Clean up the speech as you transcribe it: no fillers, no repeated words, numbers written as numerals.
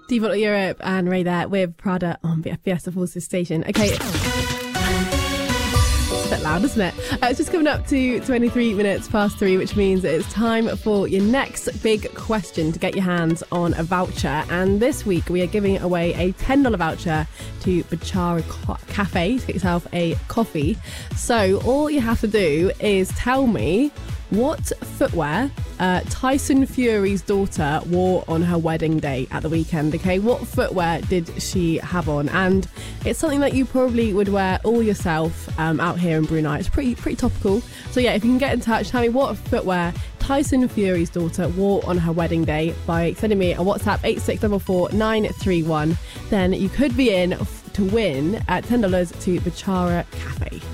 Default Europe and Ray there with Prada on Fiesta Forces Station. Okay. It's a bit loud, isn't it? It's just coming up to 23 minutes past 3, which means it's time for your next big question to get your hands on a voucher. And this week we are giving away a $10 voucher to Bachara Cafe to get yourself a coffee. So all you have to do is tell me what footwear Tyson Fury's daughter wore on her wedding day at the weekend. Okay, what footwear did she have on? And it's something that you probably would wear all yourself out here in Brunei. It's pretty topical. So yeah, if you can get in touch, tell me what footwear Tyson Fury's daughter wore on her wedding day by sending me a WhatsApp 8644 931. Then you could be in to win at $10 to Bachara Cafe.